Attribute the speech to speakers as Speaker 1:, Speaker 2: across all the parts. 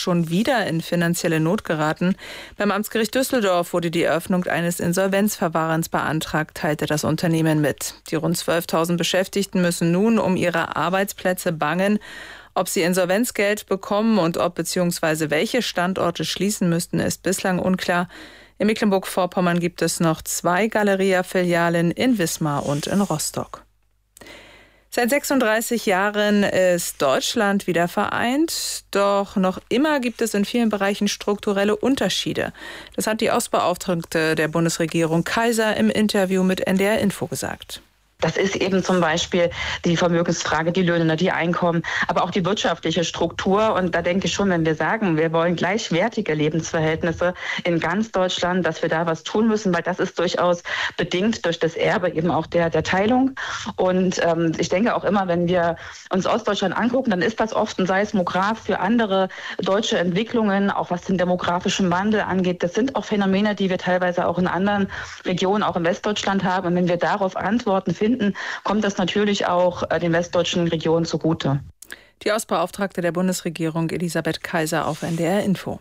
Speaker 1: schon wieder in finanzielle Not geraten. Beim Amtsgericht Düsseldorf wurde die Eröffnung eines Insolvenzverfahrens beantragt, teilte das Unternehmen mit. Die rund 12.000 Beschäftigten müssen nun um ihre Arbeitsplätze bangen. Ob sie Insolvenzgeld bekommen und ob bzw. welche Standorte schließen müssten, ist bislang unklar. In Mecklenburg-Vorpommern gibt es noch 2 Galeria-Filialen in Wismar und in Rostock. Seit 36 Jahren ist Deutschland wieder vereint, doch noch immer gibt es in vielen Bereichen strukturelle Unterschiede. Das hat die Ostbeauftragte der Bundesregierung Kaiser im Interview mit NDR Info gesagt.
Speaker 2: Das ist eben zum Beispiel die Vermögensfrage, die Löhne, die Einkommen, aber auch die wirtschaftliche Struktur. Und da denke ich schon, wenn wir sagen, wir wollen gleichwertige Lebensverhältnisse in ganz Deutschland, dass wir da was tun müssen, weil das ist durchaus bedingt durch das Erbe eben auch der Teilung. Und ich denke auch immer, wenn wir uns Ostdeutschland angucken, dann ist das oft ein Seismograph für andere deutsche Entwicklungen, auch was den demografischen Wandel angeht. Das sind auch Phänomene, die wir teilweise auch in anderen Regionen, auch in Westdeutschland haben. Und wenn wir darauf Antworten finden, kommt das natürlich auch den westdeutschen Regionen zugute.
Speaker 1: Die Ostbeauftragte der Bundesregierung Elisabeth Kaiser auf NDR Info.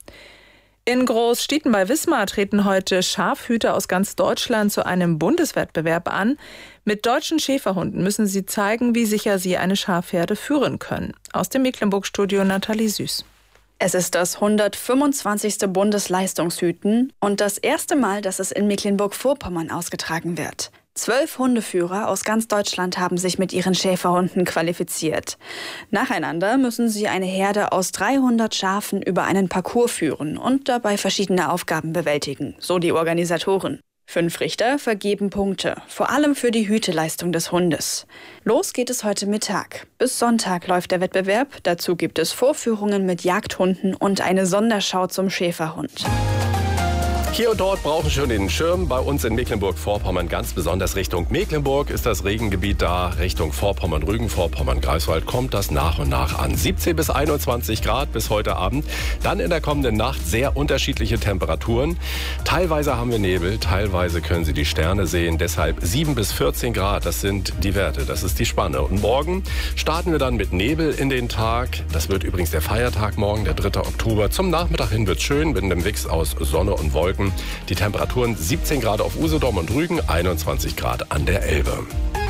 Speaker 1: In Großstieten bei Wismar treten heute Schafhüter aus ganz Deutschland zu einem Bundeswettbewerb an. Mit deutschen Schäferhunden müssen sie zeigen, wie sicher sie eine Schafherde führen können. Aus dem Mecklenburg-Studio Nathalie Süß.
Speaker 3: Es ist das 125. Bundesleistungshüten und das erste Mal, dass es in Mecklenburg-Vorpommern ausgetragen wird. 12 Hundeführer aus ganz Deutschland haben sich mit ihren Schäferhunden qualifiziert. Nacheinander müssen sie eine Herde aus 300 Schafen über einen Parcours führen und dabei verschiedene Aufgaben bewältigen, so die Organisatoren. 5 Richter vergeben Punkte, vor allem für die Hüteleistung des Hundes. Los geht es heute Mittag. Bis Sonntag läuft der Wettbewerb. Dazu gibt es Vorführungen mit Jagdhunden und eine Sonderschau zum Schäferhund.
Speaker 4: Hier und dort brauchen schon den Schirm. Bei uns in Mecklenburg-Vorpommern ganz besonders Richtung Mecklenburg ist das Regengebiet da. Richtung Vorpommern, Rügen, Vorpommern, Greifswald kommt das nach und nach an. 17 bis 21 Grad bis heute Abend. Dann in der kommenden Nacht sehr unterschiedliche Temperaturen. Teilweise haben wir Nebel, teilweise können Sie die Sterne sehen. Deshalb 7 bis 14 Grad, das sind die Werte, das ist die Spanne. Und morgen starten wir dann mit Nebel in den Tag. Das wird übrigens der Feiertag morgen, der 3. Oktober. Zum Nachmittag hin wird es schön mit einem Mix aus Sonne und Wolken. Die Temperaturen 17 Grad auf Usedom und Rügen, 21 Grad an der Elbe.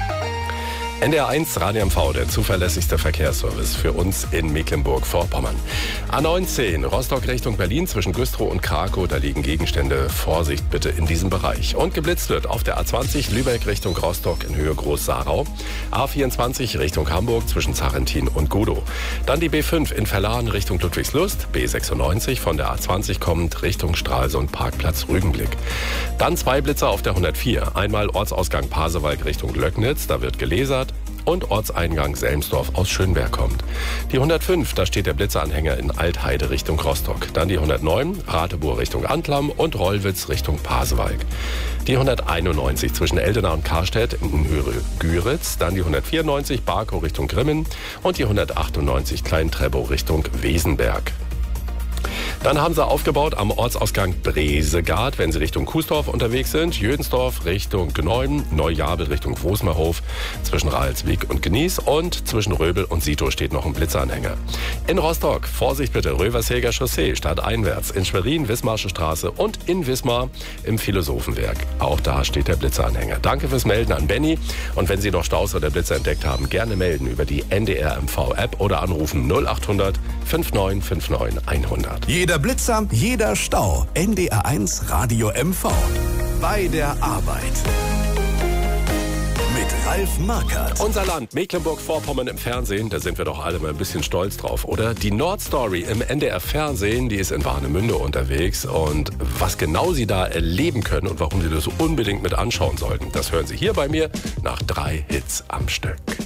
Speaker 4: NDR1 Radio MV, der zuverlässigste Verkehrsservice für uns in Mecklenburg-Vorpommern. A19, Rostock Richtung Berlin zwischen Güstrow und Krakow, da liegen Gegenstände. Vorsicht bitte in diesem Bereich. Und geblitzt wird auf der A20 Lübeck Richtung Rostock in Höhe Groß-Sarau. A24 Richtung Hamburg zwischen Zarentin und Gudow. Dann die B5 in Verlahen Richtung Ludwigslust. B96 von der A20 kommt Richtung Stralsund Parkplatz Rügenblick. Dann 2 Blitzer auf der 104. Einmal Ortsausgang Pasewalk Richtung Löcknitz, da wird gelasert. Und Ortseingang Selmsdorf aus Schönberg kommt. Die 105, da steht der Blitzeranhänger in Altheide Richtung Rostock. Dann die 109, Rateburg Richtung Antlam und Rollwitz Richtung Pasewalk. Die 191 zwischen Eldena und Karstedt in Höhe Güritz. Dann die 194, Barkow Richtung Grimmen und die 198, Klein-Treppow Richtung Wesenberg. Dann haben sie aufgebaut am Ortsausgang Bresegard, wenn sie Richtung Kuesdorf unterwegs sind. Jödensdorf Richtung Gneuben, Neujabel Richtung Wosmerhof, zwischen Rahlswijk und Genieß und zwischen Röbel und Sito steht noch ein Blitzeranhänger. In Rostock, Vorsicht bitte, Rövershäger Chaussee, stadteinwärts, in Schwerin, Wismarsche Straße und in Wismar im Philosophenwerk. Auch da steht der Blitzeranhänger. Danke fürs Melden an Benny und wenn Sie noch Staus oder Blitzer entdeckt haben, gerne melden über die NDR MV App oder anrufen 0800 5959 100.
Speaker 5: Jeder Blitzer, jeder Stau. NDR1 Radio MV. Bei der Arbeit. Mit Ralf Markert.
Speaker 4: Unser Land, Mecklenburg-Vorpommern im Fernsehen, da sind wir doch alle mal ein bisschen stolz drauf, oder? Die Nordstory im NDR-Fernsehen, die ist in Warnemünde unterwegs. Und was genau Sie da erleben können und warum Sie das unbedingt mit anschauen sollten, das hören Sie hier bei mir nach 3 Hits am Stück.